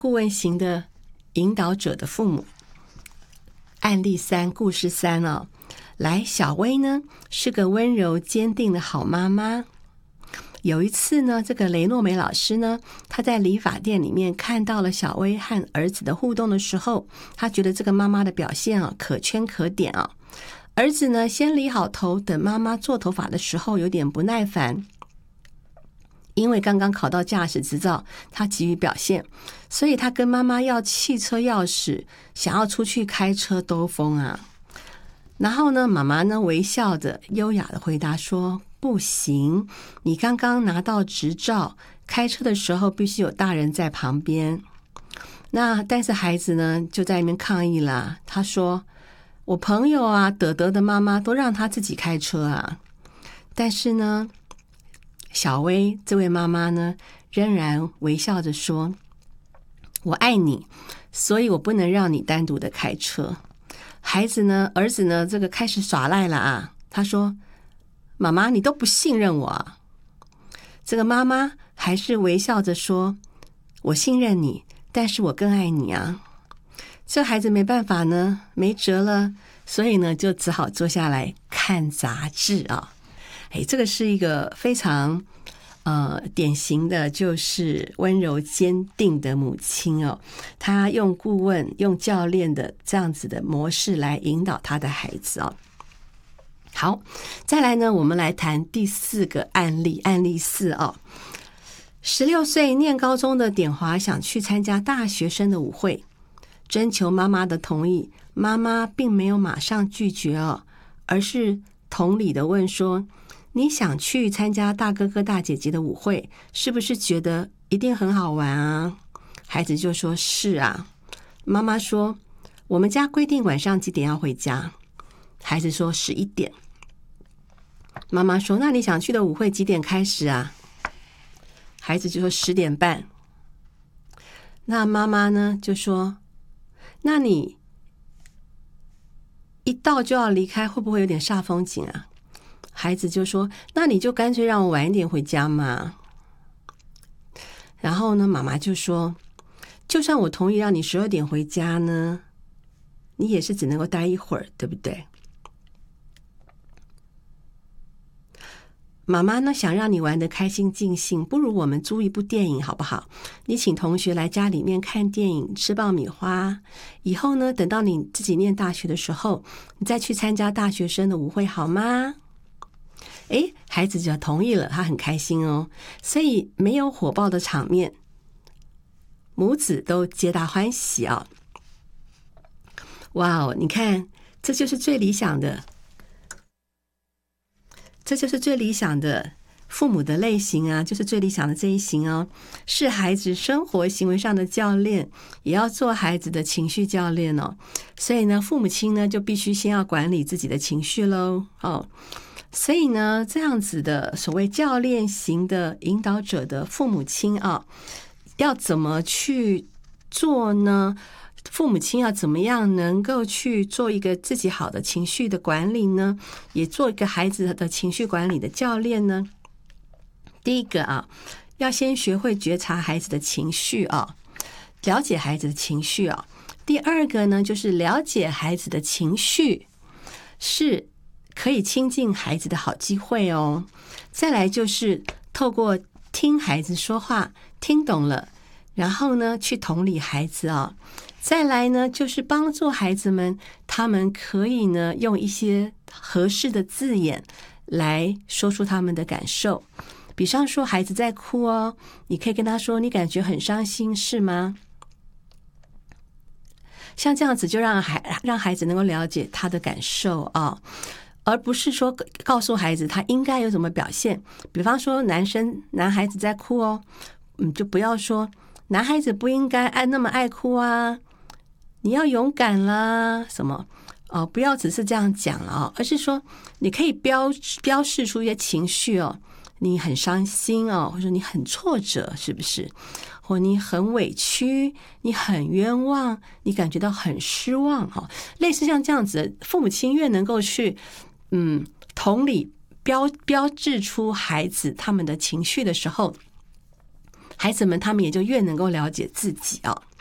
顾问型的引导者的父母。案例3，故事3哦。来，小薇呢是个温柔坚定的好妈妈。有一次呢，这个雷诺美老师呢，她在理发店里面看到了小薇和儿子的互动的时候，她觉得这个妈妈的表现啊可圈可点啊。儿子呢先理好头，等妈妈做头发的时候有点不耐烦，因为刚刚考到驾驶执照，他急于表现，所以他跟妈妈要汽车钥匙，想要出去开车兜风啊。然后呢，妈妈呢微笑着优雅的回答说，不行，你刚刚拿到执照，开车的时候必须有大人在旁边。但是孩子呢就在那边抗议啦，他说，我朋友啊德德的妈妈都让他自己开车啊。但是呢，小薇这位妈妈呢仍然微笑着说，我爱你，所以我不能让你单独的开车。儿子呢这个开始耍赖了啊，他说，妈妈你都不信任我啊。这个妈妈还是微笑着说，我信任你，但是我更爱你啊。这孩子没办法呢，没辙了，所以呢就只好坐下来看杂志啊。这个是一个非常典型的就是温柔坚定的母亲哦，她用顾问用教练的这样子的模式来引导她的孩子哦。好，再来呢，我们来谈第4个案例，案例4哦。16岁念高中的典华想去参加大学生的舞会，征求妈妈的同意，妈妈并没有马上拒绝哦，而是同理的问说，你想去参加大哥哥大姐姐的舞会，是不是觉得一定很好玩啊？孩子就说是啊。妈妈说，我们家规定晚上几点要回家？孩子说11点。妈妈说，那你想去的舞会几点开始啊？孩子就说10点半。那妈妈呢就说，那你一到就要离开，会不会有点煞风景啊？孩子就说，那你就干脆让我晚一点回家嘛。然后呢，妈妈就说，就算我同意让你12点回家呢，你也是只能够待一会儿，对不对？妈妈呢想让你玩得开心尽兴，不如我们租一部电影好不好？你请同学来家里面看电影，吃爆米花，以后呢等到你自己念大学的时候，你再去参加大学生的舞会好吗？孩子就同意了，他很开心哦，所以没有火爆的场面，母子都皆大欢喜哦。哇哦，你看，这就是最理想的父母的类型啊，就是最理想的这一型哦，是孩子生活行为上的教练，也要做孩子的情绪教练哦。所以呢，父母亲呢就必须先要管理自己的情绪咯哦。所以呢，这样子的所谓教练型的引导者的父母亲啊，要怎么去做呢？父母亲要怎么样能够去做一个自己好的情绪的管理呢？也做一个孩子的情绪管理的教练呢？第一个啊，要先学会觉察孩子的情绪啊，了解孩子的情绪啊。第二个呢，就是了解孩子的情绪是可以亲近孩子的好机会哦。再来就是透过听孩子说话，听懂了，然后呢去同理孩子啊。再来呢就是帮助孩子们，他们可以呢用一些合适的字眼来说出他们的感受。比方说孩子在哭哦，你可以跟他说，你感觉很伤心是吗？像这样子就让孩子能够了解他的感受啊，而不是说告诉孩子他应该有什么表现。比方说男孩子在哭哦，就不要说男孩子不应该那么爱哭啊，你要勇敢啦什么哦，不要只是这样讲了哦，而是说你可以标示出一些情绪哦，你很伤心哦，或者你很挫折，是不是？或你很委屈，你很冤枉，你感觉到很失望哦，类似像这样子，父母亲越能够去同理标志出孩子他们的情绪的时候， 孩子们他们也就越能够了解自己啊。